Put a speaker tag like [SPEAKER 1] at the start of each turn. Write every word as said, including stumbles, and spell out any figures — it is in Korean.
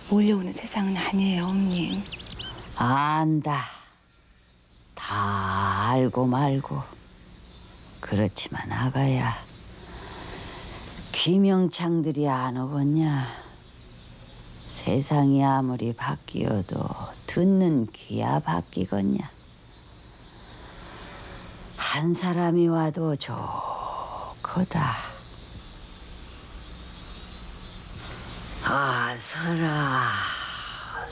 [SPEAKER 1] 몰려오는 세상은 아니에요, 어머님.
[SPEAKER 2] 안다. 다 알고 말고. 그렇지만 아가야, 귀명창들이 안 오겠냐? 세상이 아무리 바뀌어도 듣는 귀야 바뀌겠냐? 한 사람이 와도 좋거다. 아서라.